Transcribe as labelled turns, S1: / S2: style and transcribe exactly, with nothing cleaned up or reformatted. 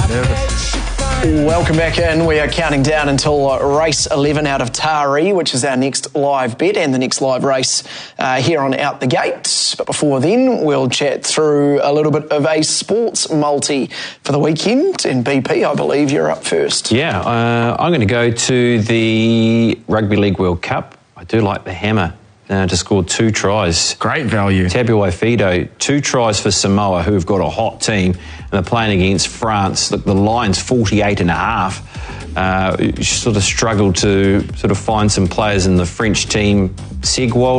S1: Nervous.
S2: Welcome back in. We are counting down until uh, race eleven out of Taree, which is our next live bet and the next live race uh, here on Out the Gates. But before then, we'll chat through a little bit of a sports multi for the weekend. And B P, I believe you're up first.
S3: Yeah, uh, I'm going to go to the Rugby League World Cup. I do like the Hammer uh, to score two tries.
S1: Great value.
S3: Tabuai-Fidow, two tries for Samoa, who have got a hot team, and they're playing against France. Look, the line's forty-eight and a half. Uh, sort of struggled to sort of find some players in the French team. Segwald